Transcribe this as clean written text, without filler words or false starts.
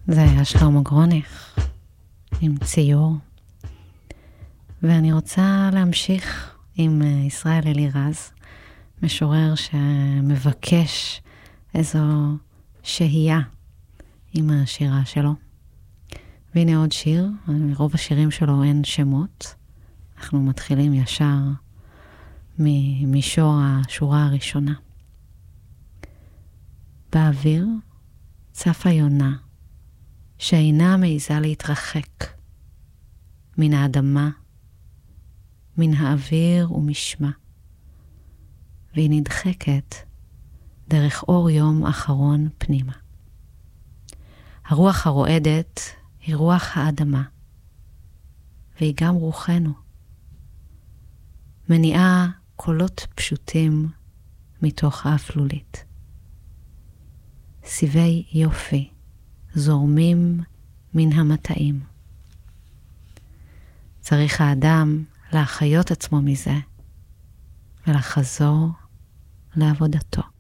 זה היה שלמה גרוניך עם ציור. ואני רוצה להמשיך עם ישראל אלירז, משורר שמבקש איזו שהייה עם השירה שלו. והנה עוד שיר, רוב השירים שלו אין שמות. אנחנו מתחילים ישר ממישור השורה הראשונה. באוויר צפה יונה, שאינה מעיזה להתרחק מן האדמה, מן האוויר ומשמה, והיא נדחקת דרך אור יום אחרון פנימה. הרוח הרועדת היא רוח האדמה, והיא גם רוחנו. מניעה קולות פשוטים מתוך האפלולית. סיבי יופי זורמים מן המטעים. צריך האדם להחיות עצמו מזה ולחזור לעבודתו.